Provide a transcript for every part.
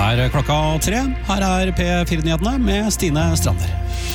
klokka 3. Her P4-nyhetene med Stine Strander.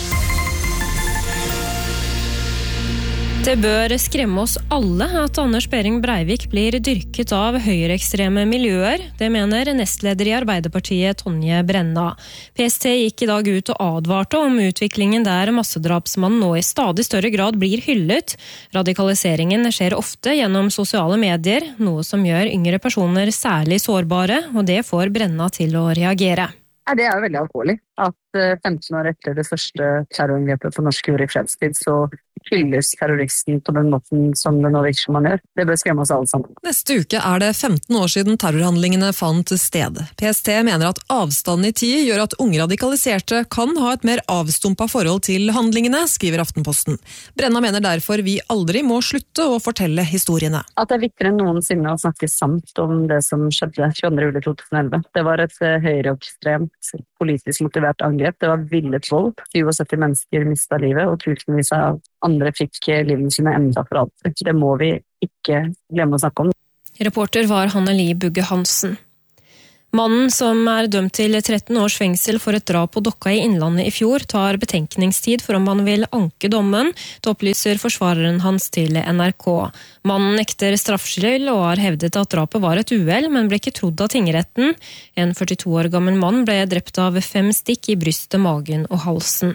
Det bør skremme oss alle at Anders Behring Breivik blir dyrket av høyreekstreme miljøer. Det mener nestleder i Arbeiderpartiet Tonje Brenna. PST gikk i dag ut og advarte om utviklingen der massedrapsmannen nå i stadig større grad blir hyllet. Radikaliseringen skjer ofte gjennom sosiale medier, noe som gjør yngre personer særlig sårbare, og det får Brenna til å reagere. Det jo veldig alvorlig at 15 år etter det første terrorangrepet på norsk jord i fredstid, så hylles terroristen på den måten som det nå virker som man gjør. Det bør skremme oss alle sammen. Neste uke det 15 år siden terrorhandlingene fant sted. PST mener at avstanden i tid gjør at unge radikaliserte kan ha et mer avstumpet forhold til handlingene, skriver Aftenposten. Brenna mener derfor vi aldri må slutte å fortelle historiene. At det viktigere enn noensinne å snakke sant om det som skjedde 22. juli 2011. Det var et høyreekstremt politisk motivert angrep. Det var villet vold. 77 mennesker mistet livet, og tusenvis av andre fikk livene sine enda for alt. Det må vi ikke glemme å snakke om. Reporter var Hanneli Bugge Hansen. Mannen som dømt til 13 års fengsel for et drap på Dokka i Innlandet i fjor, tar betenkningstid for om han vil anke dommen. Det opplyser forsvareren hans til NRK. Mannen nekter straffskyld og har hevdet at drapet var et uhell, men ble ikke trodd av tingretten. En 42 år gammel mann ble drept av 5 stikk i brystet, magen og halsen.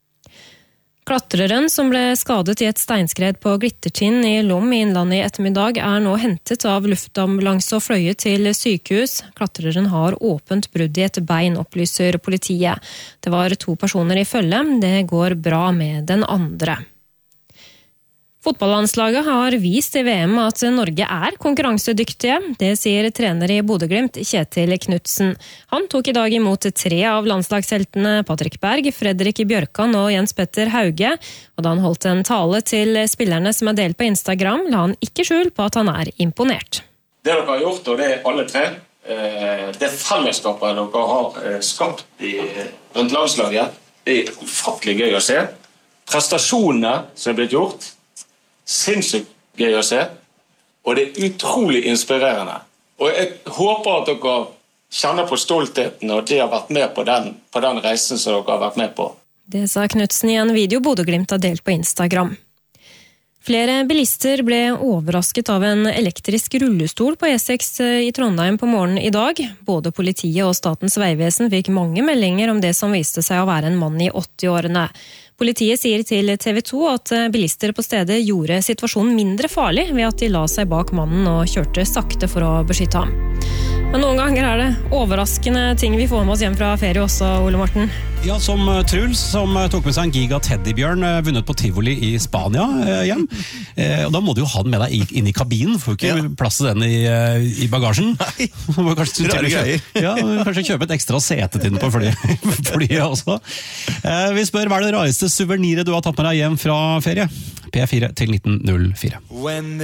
Klatreren som ble skadet i et steinskred på Glittertind i Lom i Innlandet i ettermiddag nå hentet av luftambulanse og fløyet til sykehus. Klatreren har åpent brudd i et bein, opplyser politiet. Det var 2 personer i følge. Det går bra med den andre. Fotballandslaget har vist i VM at Norge konkurransedyktige. Det sier trener i Bodø/Glimt, Kjetil Knutsen. Han tok i dag imot 3 av landslagsheltene Patrick Berg, Fredrik Bjørkan og Jens Petter Hauge. Og da han holdt en tale til spillerne som delt på Instagram, la han ikke skjul på at han imponert. Det dere har gjort, og det alle 3, det fellesskapet dere har skapt rundt landslaget, det ufattelig gøy å se. Prestasjonene som blitt gjort, sinnssykt gøy å se, og det utrolig inspirerende. Og jeg håper at dere kjenner på stoltheten, og det har vært med på den reisen som dere har vært med på. Det sa Knutsen i en video Bodø/Glimt har delt på Instagram. Flere bilister ble overrasket av en elektrisk rullestol på E6 i Trondheim på morgenen i dag. Både politiet og Statens vegvesen fikk mange meldinger om det som viste seg å være en mann i 80-årene. Politiet sier til TV 2 at bilister på stedet gjorde situasjonen mindre farlig ved at de la seg bak mannen og kjørte sakte for å beskytte ham. Men noen ganger det overraskende ting vi får med oss hjem fra ferie også, Ole Morten. Ja, som Truls, som tok med seg en giga teddybjørn vunnet på Tivoli i Spania hjem. Og da må du jo ha den med deg inn i kabinen, får du ikke plass til den i bagasjen. Nei, rare greier. Ja, kanskje kjøpe et ekstra sete til den på flyet også. Vi spør, hva det rareste suveniret du har tatt med deg hjem fra ferie? P4 til 1904.